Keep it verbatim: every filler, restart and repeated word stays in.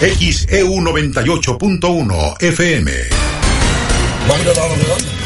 X E U noventa y ocho punto uno F M. Va a agradar, ¿verdad?